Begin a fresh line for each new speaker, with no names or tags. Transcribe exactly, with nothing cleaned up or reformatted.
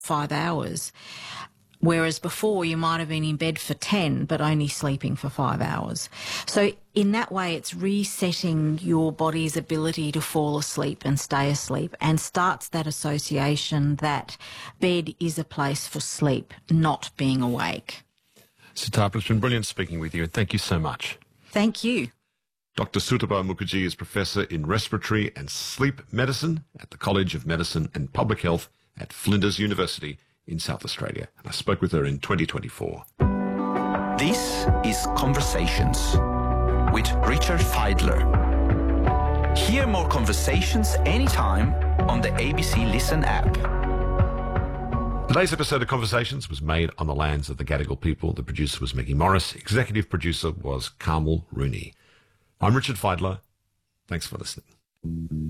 five hours. Whereas before you might have been in bed for ten but only sleeping for five hours. So in that way it's resetting your body's ability to fall asleep and stay asleep, and starts that association that bed is a place for sleep, not being awake.
Sutapa, it's been brilliant speaking with you, and thank you so much.
Thank you.
Doctor Sutapa Mukherjee is Professor in Respiratory and Sleep Medicine at the College of Medicine and Public Health at Flinders University in South Australia. And I spoke with her in twenty twenty-four.
This is Conversations with Richard Fidler. Hear more conversations anytime on the A B C Listen app.
Today's episode of Conversations was made on the lands of the Gadigal people. The producer was Maggie Morris. Executive producer was Carmel Rooney. I'm Richard Fidler. Thanks for listening.